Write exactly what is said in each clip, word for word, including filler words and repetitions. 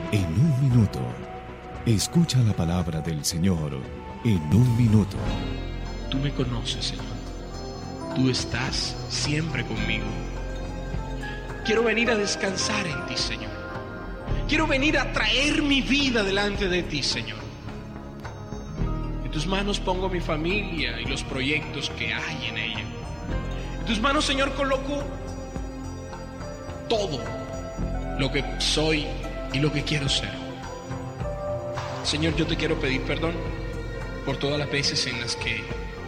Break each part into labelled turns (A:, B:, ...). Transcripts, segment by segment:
A: En un minuto, escucha la palabra del Señor en un minuto.
B: Tú me conoces, Señor. Tú estás siempre conmigo. Quiero venir a descansar en ti, Señor. Quiero venir a traer mi vida delante de ti, Señor. En tus manos pongo mi familia y los proyectos que hay en ella. En tus manos, Señor, coloco todo lo que soy y lo que quiero ser. Señor, yo te quiero pedir perdón por todas las veces en las que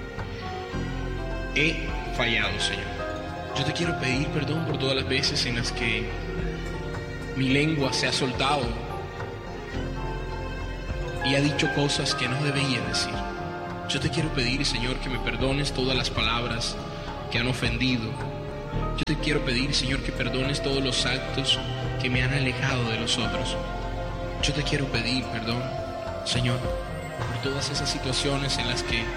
B: he fallado, Señor. Yo te quiero pedir perdón por todas las veces en las que mi lengua se ha soltado y ha dicho cosas que no debía decir. Yo te quiero pedir, Señor, que me perdones todas las palabras que han ofendido. Yo te quiero pedir, Señor, que perdones todos los actos que me han alejado de los otros. Yo te quiero pedir perdón, Señor, por todas esas situaciones en las que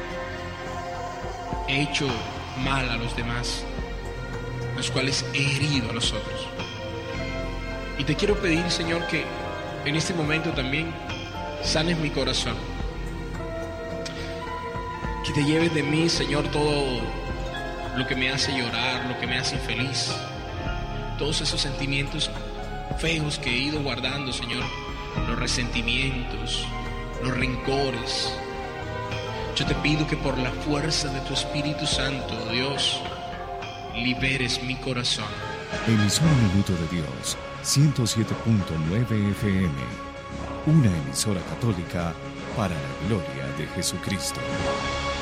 B: he hecho mal a los demás, los cuales he herido a los otros. Y te quiero pedir, Señor, que en este momento también sanes mi corazón. Que te lleves de mí, Señor, todo lo que me hace llorar, lo que me hace infeliz. Todos esos sentimientos feos que he ido guardando, Señor. Los resentimientos, los rencores. Yo te pido que por la fuerza de tu Espíritu Santo, Dios, liberes mi corazón.
A: Emisora Minuto de Dios, ciento siete punto nueve F M. Una emisora católica para la gloria de Jesucristo.